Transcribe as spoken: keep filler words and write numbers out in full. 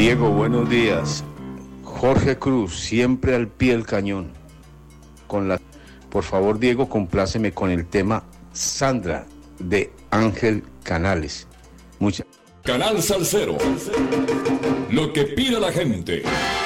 Diego, buenos días. Jorge Cruz, siempre al pie del cañón. Con la... Por favor, Diego, compláceme con el tema Sandra de Ángel Canales. Muchas Canal Salcero. Lo que pide la gente.